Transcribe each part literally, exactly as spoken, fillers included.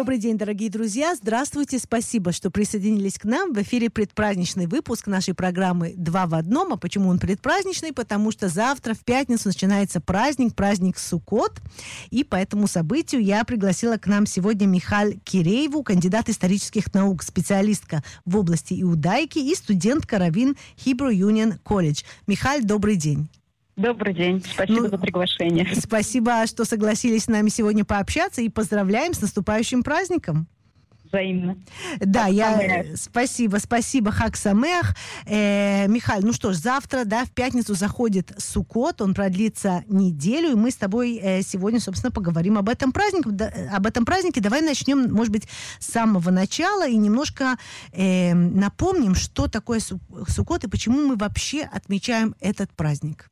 Добрый день, дорогие друзья. Здравствуйте. Спасибо, что присоединились к нам. В эфире предпраздничный выпуск нашей программы «Два в одном». А почему он предпраздничный? Потому что завтра, в пятницу, начинается праздник, праздник Суккот. И по этому событию я пригласила к нам сегодня Михаль Кирееву, кандидат исторических наук, специалистка в области иудайки и студентка Равин Hebrew Union College. Михаль, добрый день. Добрый день. Спасибо ну, за приглашение. Спасибо, что согласились с нами сегодня пообщаться, и поздравляем с наступающим праздником. Взаимно. Да, Хак я... Самех. Спасибо, спасибо, Хак Самех. Э, Михаль, ну что ж, завтра, да, в пятницу заходит Суккот, он продлится неделю, и мы с тобой э, сегодня, собственно, поговорим об этом празднике. Да, об этом празднике. Давай начнем, может быть, с самого начала и немножко э, напомним, что такое Суккот и почему мы вообще отмечаем этот праздник.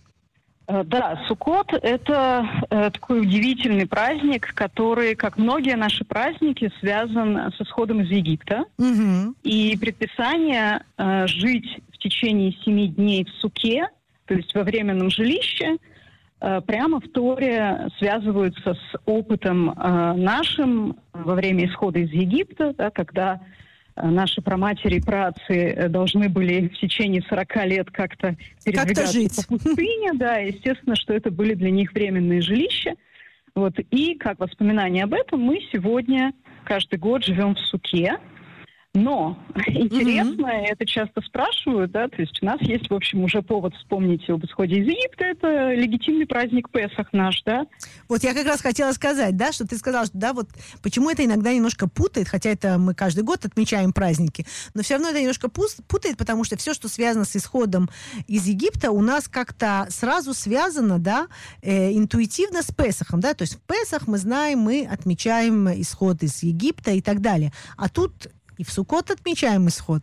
Да, Суккот – это э, такой удивительный праздник, который, как многие наши праздники, связан с исходом из Египта. Угу. И предписание э, жить в течение семи дней в суке, то есть во временном жилище, э, прямо в Торе связываются с опытом э, нашим во время исхода из Египта, да, когда наши праматери и праотцы должны были в течение сорока лет как-то передвигаться как-то по пустыне. Да, естественно, что это были для них временные жилища. Вот. И как воспоминание об этом мы сегодня каждый год живем в суке. Но интересно, mm-hmm. это часто спрашивают, да, то есть у нас есть, в общем, уже повод вспомнить об исходе из Египта, это легитимный праздник Песах наш, да. Вот я как раз хотела сказать, да, что ты сказала, что, да, вот почему это иногда немножко путает, хотя это мы каждый год отмечаем праздники, но все равно это немножко путает, потому что все, что связано с исходом из Египта, у нас как-то сразу связано, да, э, интуитивно с Песахом, да, то есть в Песах мы знаем, мы отмечаем исход из Египта и так далее, а тут и в Суккот отмечаем исход.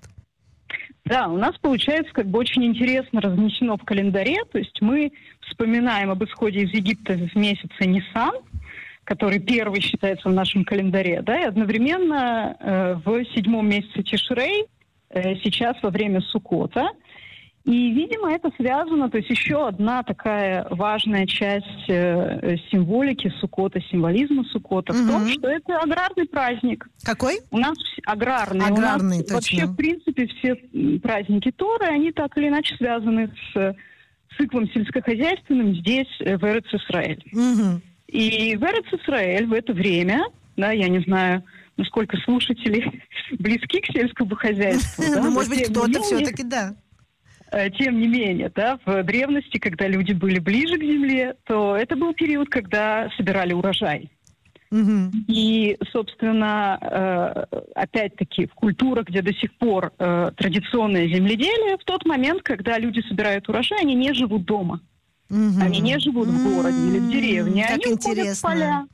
Да, у нас получается как бы очень интересно разнесено в календаре. То есть мы вспоминаем об исходе из Египта в месяце Нисан, который первый считается в нашем календаре, да, и одновременно э, в седьмом месяце Тишрей, э, сейчас во время Суккота. И, видимо, это связано, то есть еще одна такая важная часть э, символики Суккота, символизма Суккота угу. в том, что это аграрный праздник. Какой? У нас аграрный. Аграрный, У нас точно. Вообще, в принципе, все праздники Торы, они так или иначе связаны с циклом сельскохозяйственным здесь, в Эрец-Исраэль. Угу. И в Эрец-Исраэль в это время, да, я не знаю, насколько слушатели близки к сельскому хозяйству. Ну, может быть, кто-то все-таки, да. Тем не менее, да, в древности, когда люди были ближе к земле, то это был период, когда собирали урожай. Mm-hmm. И, собственно, опять-таки, в культурах, где до сих пор традиционное земледелие, в тот момент, когда люди собирают урожай, они не живут дома. Mm-hmm. Они не живут mm-hmm. в городе или в деревне. Как они интересно. уходят в поля.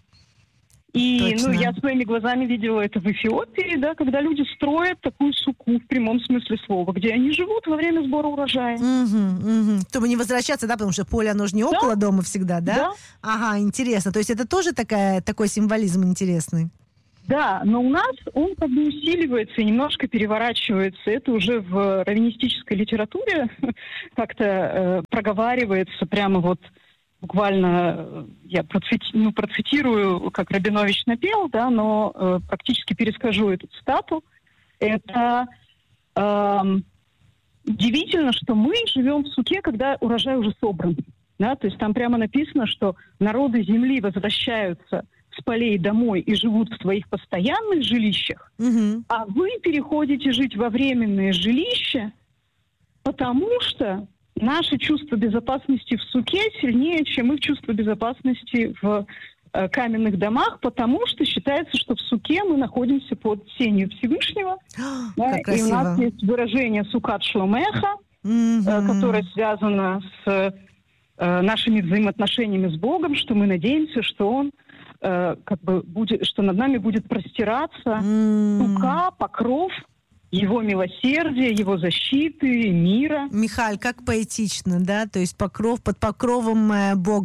И ну, я своими глазами видела это в Эфиопии, да, когда люди строят такую суку в прямом смысле слова, где они живут во время сбора урожая. Угу, угу. Чтобы не возвращаться, да, потому что поле, оно же не да? около дома всегда, да? Да. Ага, интересно. То есть это тоже такая, такой символизм интересный? Да, но у нас он как бы усиливается и немножко переворачивается. Это уже в раввинистической литературе как-то э, проговаривается прямо вот буквально, я процити, ну, процитирую, как Рабинович напел, да, но э, практически перескажу эту цитату. Это э, удивительно, что мы живем в суке, когда урожай уже собран. Да? То есть там прямо написано, что народы земли возвращаются с полей домой и живут в своих постоянных жилищах, угу. а вы переходите жить во временные жилища, потому что наше чувство безопасности в суке сильнее, чем их чувство безопасности в э, каменных домах, потому что считается, что в суке мы находимся под сенью Всевышнего. Да, и у нас есть выражение «сукат шломеха», mm-hmm. э, которое связано с э, нашими взаимоотношениями с Богом, что мы надеемся, что Он э, как бы будет, что над нами будет простираться mm-hmm. сука, покров Его милосердия, Его защиты, мира. Михаль, как поэтично, да? То есть покров под покровом э, Бога.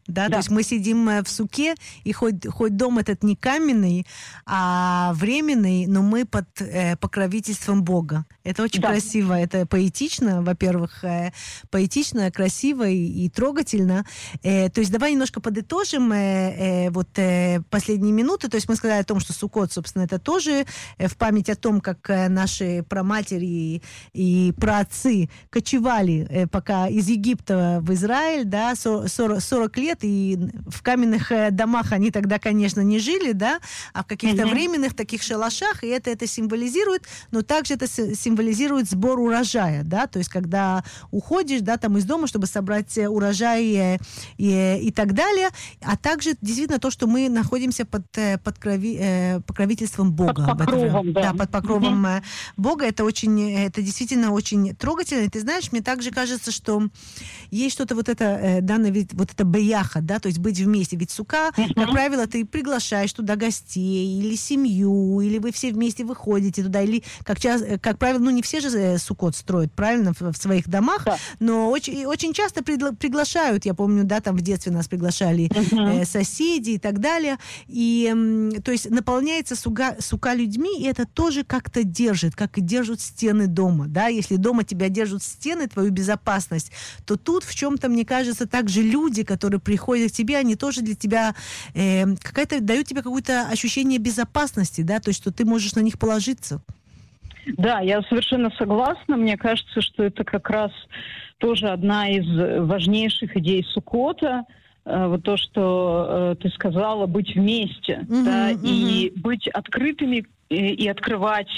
Да, Да. то есть мы сидим э, в суке, и хоть, хоть дом этот не каменный, а временный, но мы под э, покровительством Бога. Это очень Да. красиво, это поэтично, во-первых, э, поэтично, красиво и, и трогательно. Э, то есть давай немножко подытожим э, э, вот э, последние минуты. То есть мы сказали о том, что Суккот, собственно, это тоже э, в память о том, как э, наши праматери и, и праотцы кочевали э, пока из Египта в Израиль, да, сорок, сорок лет, и в каменных э, домах они тогда, конечно, не жили, да, а в каких-то Мгм. временных таких шалашах, и это это символизирует, но также это си- символизирует сбор урожая, да, то есть когда уходишь, да, там из дома, чтобы собрать э, урожай э, и, и так далее, а также действительно то, что мы находимся под, э, под крови- э, покровительством Бога. Под в это время. покровом, да. под покровом Мгм. э, Бога, это очень, это действительно очень трогательно. И ты знаешь, мне также кажется, что есть что-то вот это, э, да, на вид- вот это беяха, да, то есть быть вместе. Ведь сука, Мгм. как правило, ты приглашаешь туда гостей или семью, или вы все вместе выходите туда, или как, час, э, как правило, ну не все же э, суккот строят, правильно, в, в своих домах, Да. но очень, и очень часто пригла- приглашают, я помню, да, там в детстве нас приглашали Мгм. э, соседи и так далее, и, м, то есть наполняется сука, сука людьми, и это тоже как-то держит, как и держат стены дома, да, если дома тебя держат стены, твою безопасность, то тут в чем-то, мне кажется, также люди, которые приходят к тебе, они тоже для тебя э, какая-то, дают тебе какое-то ощущение безопасности, да, то есть, что ты можешь на них положиться. Да, я совершенно согласна. Мне кажется, что это как раз тоже одна из важнейших идей Суккота. Э, Вот то, что э, ты сказала, быть вместе, Мгм, да, мгм. и быть открытыми и, и открывать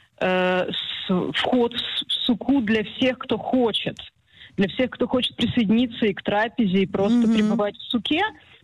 э, с- вход в с- в суку для всех, кто хочет. Для всех, кто хочет присоединиться и к трапезе, и просто Мгм. пребывать в суке.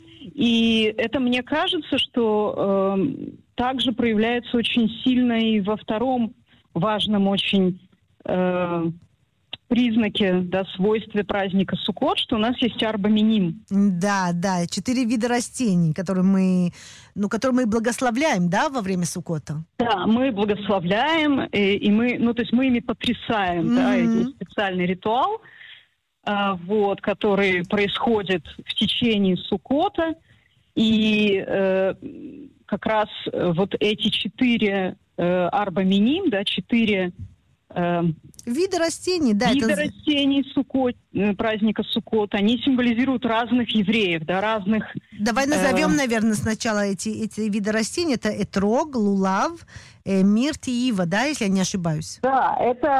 И это, мне кажется, что э, также проявляется очень сильно и во втором важном очень э, признаке, да, свойстве праздника Суккот, что у нас есть арба миним. Да, да, четыре вида растений, которые мы, ну, которые мы благословляем, да, во время Суккота. Да, мы благословляем, и, и мы, ну, то есть мы ими потрясаем, да, и Мгм. есть специальный ритуал, а, вот, который происходит в течение Суккота, и э, как раз э, вот эти четыре э, арба миним, да, четыре э, Виды растений, да, вида это... растений Суккот, э, праздника Суккот, они символизируют разных евреев, да, разных... Давай назовем, Э. наверное, сначала эти, эти виды растений. Это этрог, лулав, э, мирт и ива, да, если я не ошибаюсь. Да,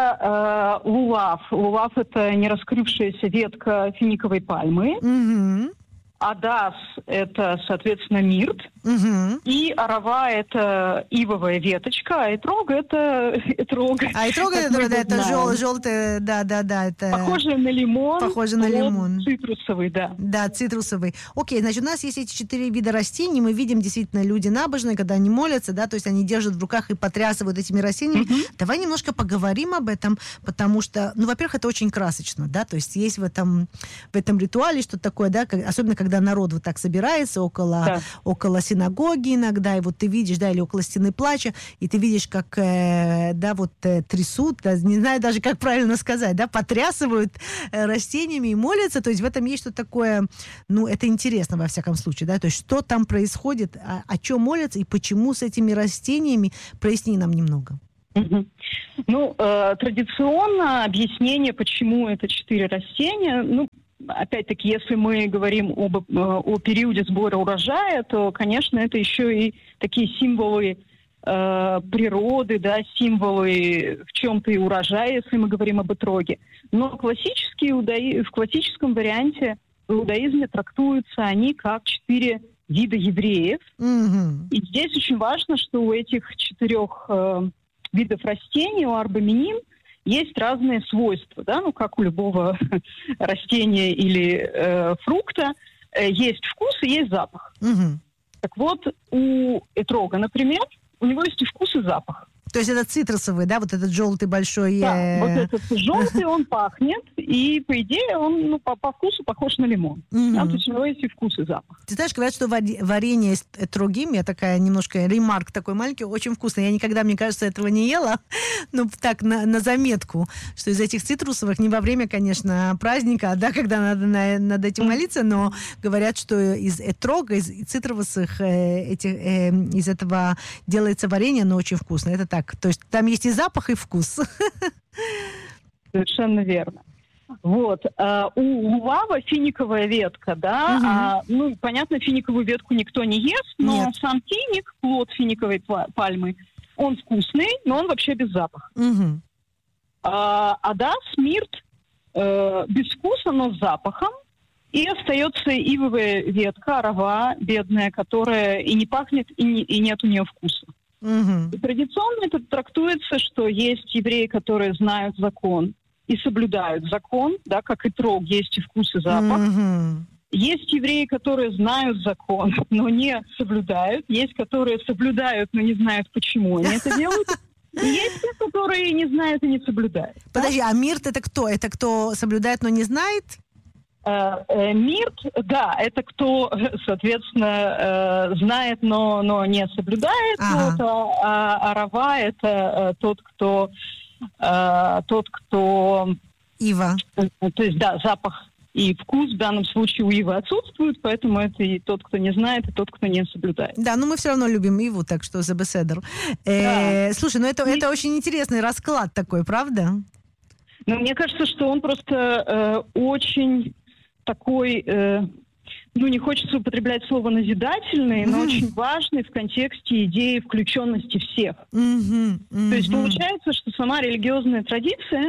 это э, лулав. Лулав – это не раскрывшаяся ветка финиковой пальмы. Угу, Адас – это, соответственно, мирт. угу. И арава – это ивовая веточка, а этрог – это этрог. А этрог, как это, мы да, его это знаем. жел, желтый, да, да, да, это... Похоже на лимон. Похоже на плод лимон. Цитрусовый, да. Да, цитрусовый. Окей, значит, у нас есть эти четыре вида растений. Мы видим действительно люди набожные, когда они молятся, да, то есть они держат в руках и потрясывают этими растениями. Мгм. Давай немножко поговорим об этом, потому что, ну, во-первых, это очень красочно, да, то есть есть в этом, в этом ритуале что-то такое, да, как- особенно когда народ вот так собирается около, Да. около синагоги иногда, и вот ты видишь, да, или около стены плача, и ты видишь, как, э, да, вот э, трясут, да, не знаю даже, как правильно сказать, да, потрясывают э, растениями и молятся, то есть в этом есть что-то такое, ну, это интересно во всяком случае, да, то есть что там происходит, о, о чем молятся и почему с этими растениями, проясни нам немного. Мгм. Ну, э, традиционно объяснение, почему это четыре растения, ну, опять-таки, если мы говорим об, э, о периоде сбора урожая, то, конечно, это еще и такие символы э, природы, да, символы в чем-то и урожая, если мы говорим об этроге. Но классические иудаи, в классическом варианте в иудаизме трактуются они как четыре вида евреев. Мгм. И здесь очень важно, что у этих четырех э, видов растений, у арба миним, есть разные свойства, да, ну, как у любого растения или э, фрукта, э, есть вкус и есть запах. Мгм. Так вот, у этрога, например, у него есть и вкус, и запах. То есть это цитрусовый, да, вот этот желтый большой... Да, э... вот этот желтый, он пахнет, и, по идее, он ну, по, по вкусу похож на лимон. Mm-hmm. Да, то есть у него есть и вкус, и запах. Ты знаешь, говорят, что варенье из этрогим, я такая немножко ремарк такой маленький, очень вкусный. Я никогда, мне кажется, этого не ела, но так на, на заметку, что из этих цитрусовых, не во время, конечно, праздника, да, когда надо на, над этим молиться, но говорят, что из этрога, из цитрусовых, э, этих, э, из этого делается варенье, но очень вкусно. Это так. То есть там есть и запах, и вкус. Совершенно верно. Вот. А, у лувава финиковая ветка, да. Угу. А, ну, понятно, финиковую ветку никто не ест, но Нет. сам финик, плод финиковой пальмы, он вкусный, но он вообще без запаха. Угу. А, а да, смирт э, без вкуса, но с запахом. И остается ивовая ветка, арава бедная, которая и не пахнет, и, не, и нет у нее вкуса. Угу. И традиционно это трактуется, что есть евреи, которые знают закон и соблюдают закон, да, как и трог, есть и вкус, и запах. Угу. Есть евреи, которые знают закон, но не соблюдают. Есть, которые соблюдают, но не знают, почему они это делают. И есть те, которые не знают и не соблюдают. Подожди, а мирт это кто? Это кто соблюдает, но не знает? Мирт, да, это кто, соответственно, знает, но, но не соблюдает. Ага. Вот, а, а арава это тот, кто, тот, кто... Ива. То есть, да, запах и вкус в данном случае у ивы отсутствуют, поэтому это и тот, кто не знает, и тот, кто не соблюдает. Да, но мы все равно любим иву, так что за беседер. Да. Э, слушай, ну это, и... это очень интересный расклад такой, правда? Ну, мне кажется, что он просто э, очень... такой, э, ну, не хочется употреблять слово назидательный, mm-hmm. но очень важный в контексте идеи включенности всех. Mm-hmm. Mm-hmm. То есть получается, что сама религиозная традиция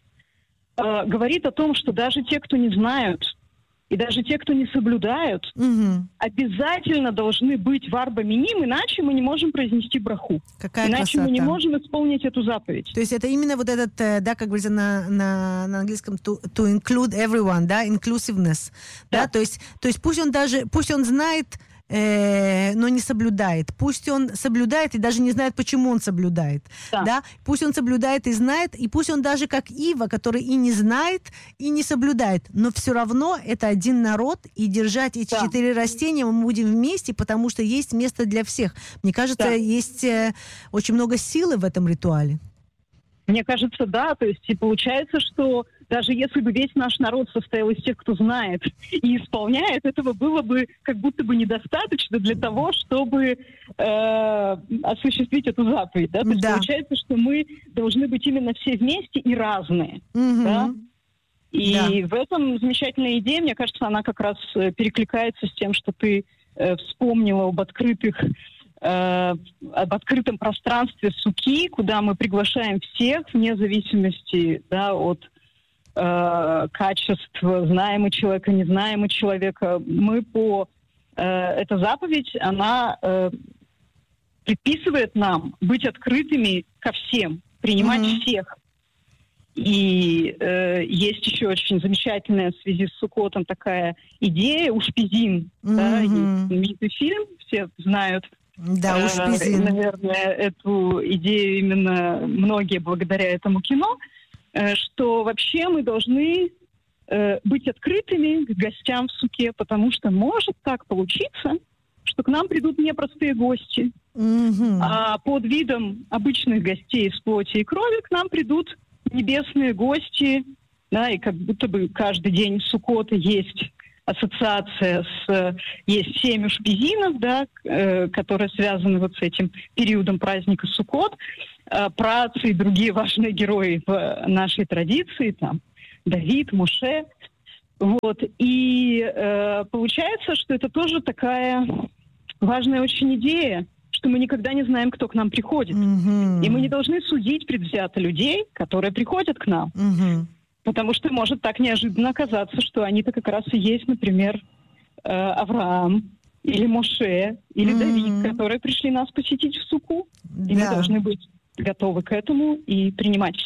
э, говорит о том, что даже те, кто не знают, и даже те, кто не соблюдают, угу. обязательно должны быть в арба миним, иначе мы не можем произнести браху. Какая иначе красота. Мы не можем исполнить эту заповедь. То есть это именно вот этот, да, как говорится на, на, на английском, to, to include everyone, да, inclusiveness. Да. Да? То есть, то есть пусть он даже, пусть он знает, э, но не соблюдает. Пусть он соблюдает и даже не знает, почему он соблюдает. Да. Да? Пусть он соблюдает и знает, и пусть он даже как Ива, который и не знает, и не соблюдает. Но все равно это один народ, и держать эти да. четыре растения мы будем вместе, потому что есть место для всех. Мне кажется, да. есть э, очень много силы в этом ритуале. Мне кажется, да. То есть и получается, что даже если бы весь наш народ состоял из тех, кто знает и исполняет, этого было бы как будто бы недостаточно для того, чтобы э, осуществить эту заповедь. Да? То есть да. получается, что мы должны быть именно все вместе и разные. Угу. Да? И да. в этом замечательная идея, мне кажется, она как раз перекликается с тем, что ты э, вспомнила об открытых об открытом пространстве суки, куда мы приглашаем всех, вне зависимости да, от э, качества, знаем мы человека, не знаем мы человека. Мы по... Э, эта заповедь, она э, предписывает нам быть открытыми ко всем, принимать mm-hmm. всех. И э, есть еще очень замечательная в связи с Суккотом такая идея, ушпизин, mm-hmm. да, есть знаменитый фильм, все знают. Да, уж э, наверное, эту идею именно многие благодаря этому кино, э, что вообще мы должны э, быть открытыми к гостям в суке, потому что может так получиться, что к нам придут непростые гости, mm-hmm. а под видом обычных гостей из плоти и крови к нам придут небесные гости, да, и как будто бы каждый день Суккота есть ассоциация с... Есть семь ушпизинов, да, э, которые связаны вот с этим периодом праздника Суккот. Э, праотцы и другие важные герои в нашей традиции, там, Давид, Моше. Вот. И э, получается, что это тоже такая важная очень идея, что мы никогда не знаем, кто к нам приходит. Mm-hmm. И мы не должны судить предвзято людей, которые приходят к нам. Mm-hmm. Потому что может так неожиданно оказаться, что они-то как раз и есть, например, э, Авраам или Моше, или mm-hmm. Давид, которые пришли нас посетить в суку. И да. мы должны быть готовы к этому и принимать всех.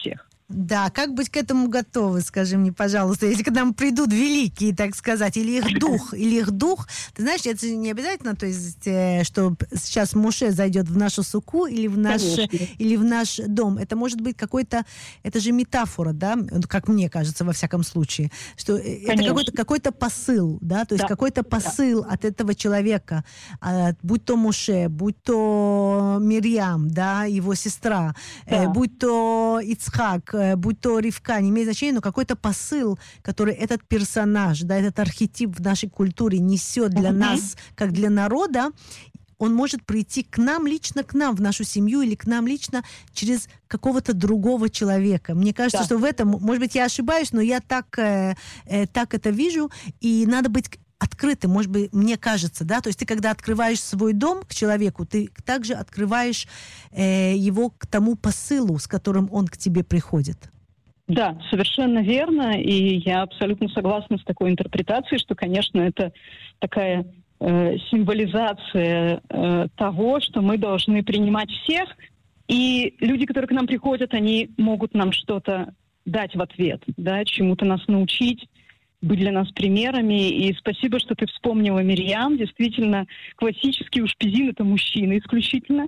Да, как быть к этому готовы, скажи мне, пожалуйста, если к нам придут великие, так сказать, или их дух, или их дух, ты знаешь, это не обязательно, то есть, э, что сейчас Моше зайдет в нашу суку или в наш, или в наш дом. Это может быть какой-то, это же метафора, да, как мне кажется, во всяком случае, что Конечно. это какой-то, какой-то посыл, да, то есть да. какой-то посыл да. от этого человека, будь то Моше, будь то Мирьям, да, его сестра, да. э, будь то Ицхак, будь то Ривка, не имеет значения, но какой-то посыл, который этот персонаж, да, этот архетип в нашей культуре несет для mm-hmm. нас, как для народа, он может прийти к нам, лично к нам, в нашу семью, или к нам лично через какого-то другого человека. Мне кажется, да. что в этом, может быть, я ошибаюсь, но я так, э, э, так это вижу, и надо быть открытым, может быть, мне кажется, да, то есть ты, когда открываешь свой дом к человеку, ты также открываешь э, его к тому посылу, с которым он к тебе приходит. Да, совершенно верно, и я абсолютно согласна с такой интерпретацией, что, конечно, это такая э, символизация э, того, что мы должны принимать всех, и люди, которые к нам приходят, они могут нам что-то дать в ответ, да, чему-то нас научить, быть для нас примерами. И спасибо, что ты вспомнила Мирьям. Действительно, классический ушпизин — это мужчина исключительно.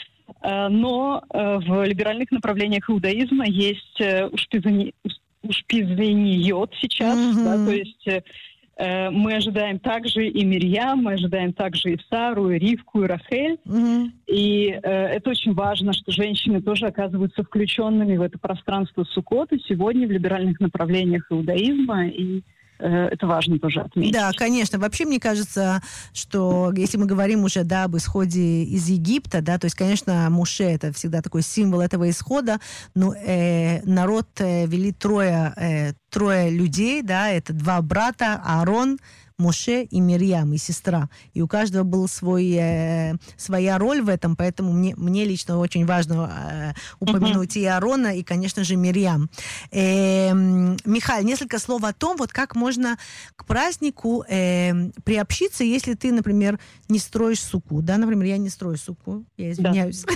Но в либеральных направлениях иудаизма есть ушпизини... ушпизиниот сейчас. Mm-hmm. Да, то есть мы ожидаем также и Мирьям, мы ожидаем также и Сару, и Ривку, и Рахель. Mm-hmm. И э, это очень важно, что женщины тоже оказываются включенными в это пространство Суккот. И сегодня в либеральных направлениях иудаизма, и это важно тоже отметить. Да, конечно. Вообще, мне кажется, что если мы говорим уже, да, об исходе из Египта, да, то есть, конечно, Моше — это всегда такой символ этого исхода, но э, народ э, вели трое, э, трое людей, да, это два брата, Аарон, Моше и Мирьям, и сестра. И у каждого была свой, э, своя роль в этом, поэтому мне, мне лично очень важно э, упомянуть uh-huh. и Аарона, и, конечно же, Мирьям. Э, Михаил, несколько слов о том, вот как можно к празднику э, приобщиться, если ты, например, не строишь суку. Да, например, я не строю суку, я извиняюсь.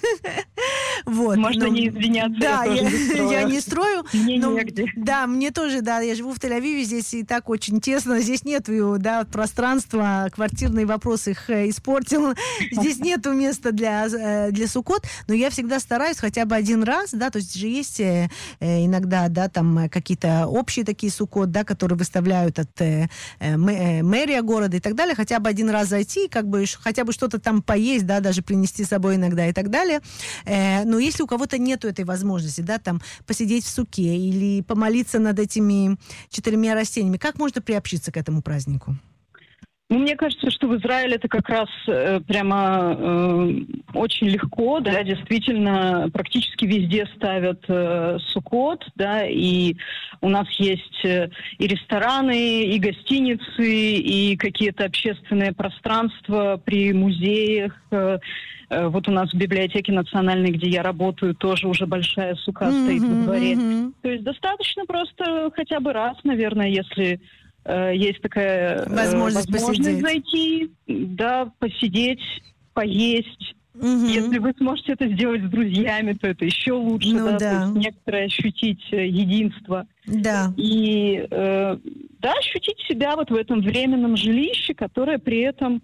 Вот, Можно но, не извиняться, да, я, я, тоже не строю. я не строю. Мне но, негде. Да, мне тоже, да, я живу в Тель-Авиве, здесь и так очень тесно, здесь нет, да, пространства, квартирный вопрос их испортил, здесь нету места для, для суккот, но я всегда стараюсь хотя бы один раз, да, то есть же есть э, иногда, да, там какие-то общие такие суккот, да, которые выставляют от э, э, мэрия города и так далее, хотя бы один раз зайти, как бы хотя бы что-то там поесть, да, даже принести с собой иногда и так далее. Э, но если у кого-то нету этой возможности, да, там посидеть в суке или помолиться над этими четырьмя растениями, как можно приобщиться к этому празднику? Ну, мне кажется, что в Израиле это как раз э, прямо э, очень легко, да, действительно, практически везде ставят э, суккот, да, и у нас есть э, и рестораны, и гостиницы, и какие-то общественные пространства при музеях. Э, э, вот у нас в библиотеке национальной, где я работаю, тоже уже большая сука mm-hmm, стоит во дворе. Mm-hmm. То есть достаточно просто хотя бы раз, наверное, если... Есть такая возможность, возможность зайти, да, посидеть, поесть. Угу. Если вы сможете это сделать с друзьями, то это еще лучше, ну, да, да. То есть некоторое ощутить единство. Да. И, э, да, ощутить себя вот в этом временном жилище, которое при этом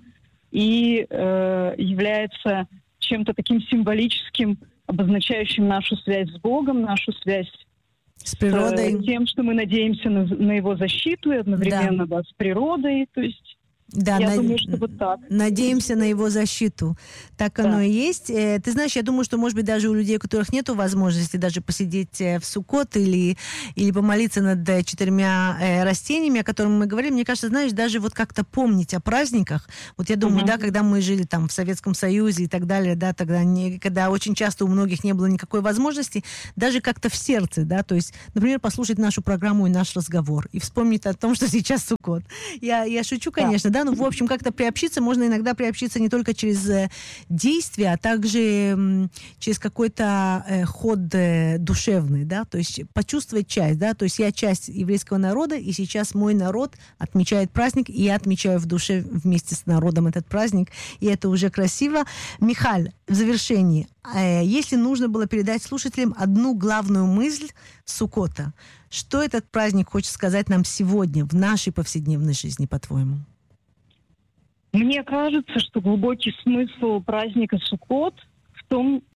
и э, является чем-то таким символическим, обозначающим нашу связь с Богом, нашу связь с природой. С тем, что мы надеемся на, на его защиту и одновременно да. Да, с природой. То есть да, я на... думаю, что вот так. Надеемся на его защиту. Так да. Оно и есть. Ты знаешь, я думаю, что, может быть, даже у людей, у которых нет возможности даже посидеть в суккот или, или помолиться над четырьмя э, растениями, о которых мы говорим, мне кажется, знаешь, даже вот как-то помнить о праздниках. Вот я думаю, uh-huh. да, когда мы жили там в Советском Союзе и так далее, да, тогда не, когда очень часто у многих не было никакой возможности, даже как-то в сердце, да, то есть, например, послушать нашу программу и наш разговор и вспомнить о том, что сейчас суккот. Я, я шучу, конечно, да, да, ну, в общем, как-то приобщиться можно иногда приобщиться не только через э, действие, а также э, через какой-то э, ход э, душевный, да, то есть почувствовать часть, да, то есть я часть еврейского народа, и сейчас мой народ отмечает праздник, и я отмечаю в душе вместе с народом этот праздник, и это уже красиво. Михаль, в завершении, э, если нужно было передать слушателям одну главную мысль Суккота, что этот праздник хочет сказать нам сегодня, в нашей повседневной жизни, по-твоему? Мне кажется, что глубокий смысл праздника Суккот в том,